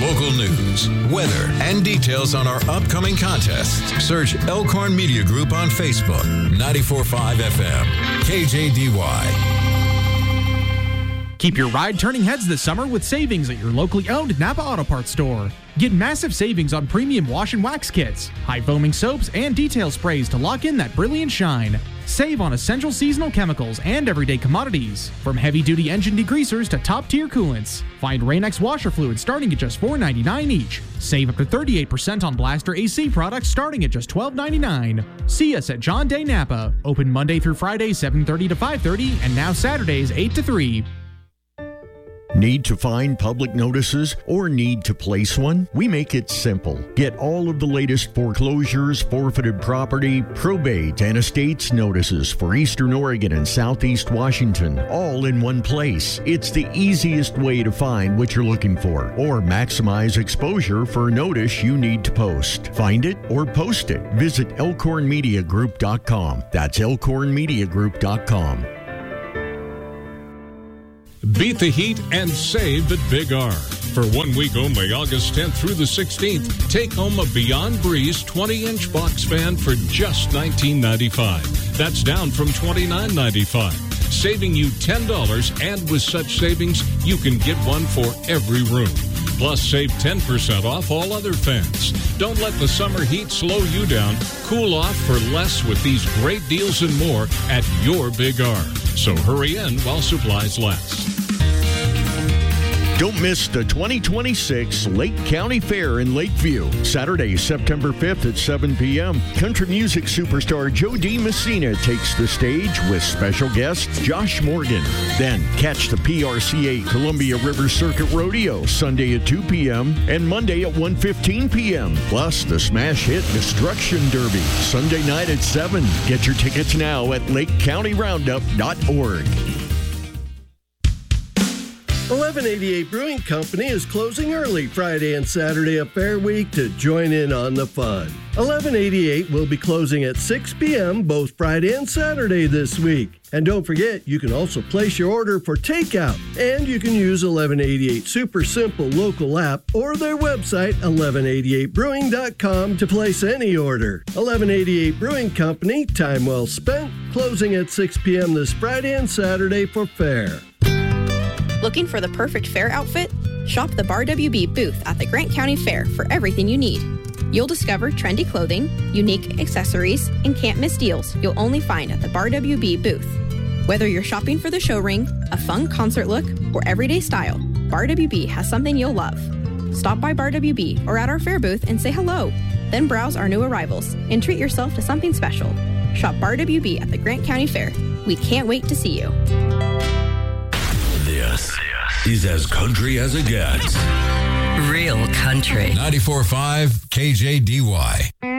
Local news, weather, and details on our upcoming contests. Search Elkhorn Media Group on Facebook. 94.5 FM, KJDY. Keep your ride turning heads this summer with savings at your locally owned Napa Auto Parts store. Get massive savings on premium wash and wax kits, high foaming soaps, and detail sprays to lock in that brilliant shine. Save on essential seasonal chemicals and everyday commodities, from heavy-duty engine degreasers to top-tier coolants. Find Rain-X washer fluid starting at just $4.99 each. Save up to 38% on Blaster AC products starting at just $12.99. See us at John Day Napa. Open Monday through Friday, 7:30 to 5:30, and now Saturdays, 8 to 3. Need to find public notices or need to place one? We make it simple. Get all of the latest foreclosures, forfeited property, probate, and estates notices for Eastern Oregon and Southeast Washington, all in one place. It's the easiest way to find what you're looking for or maximize exposure for a notice you need to post. Find it or post it. Visit elkhornmediagroup.com. That's elkhornmediagroup.com. Beat the heat and save at Big R. For 1 week only, August 10th through the 16th, take home a Beyond Breeze 20-inch box fan for just $19.95. That's down from $29.95, saving you $10, and with such savings, you can get one for every room. Plus, save 10% off all other fans. Don't let the summer heat slow you down. Cool off for less with these great deals and more at your Big R. So hurry in while supplies last. Don't miss the 2026 Lake County Fair in Lakeview. Saturday, September 5th at 7 p.m. Country music superstar Joe D. Messina takes the stage with special guest Josh Morgan. Then catch the PRCA Columbia River Circuit Rodeo Sunday at 2 p.m. and Monday at 1:15 p.m. Plus the smash hit Destruction Derby Sunday night at 7. Get your tickets now at lakecountyroundup.org. 1188 Brewing Company is closing early Friday and Saturday of Fair Week to join in on the fun. 1188 will be closing at 6 p.m. both Friday and Saturday this week. And don't forget, you can also place your order for takeout. And you can use 1188 Super Simple local app or their website, 1188brewing.com, to place any order. 1188 Brewing Company, time well spent, closing at 6 p.m. this Friday and Saturday for fair. Looking for the perfect fair outfit? Shop the Bar WB booth at the Grant County Fair for everything you need. You'll discover trendy clothing, unique accessories, and can't miss deals you'll only find at the Bar WB booth. Whether you're shopping for the show ring, a fun concert look, or everyday style, Bar WB has something you'll love. Stop by Bar WB or at our fair booth and say hello. Then browse our new arrivals and treat yourself to something special. Shop Bar WB at the Grant County Fair. We can't wait to see you. This is as country as it gets. Real country. 94.5 KJDY.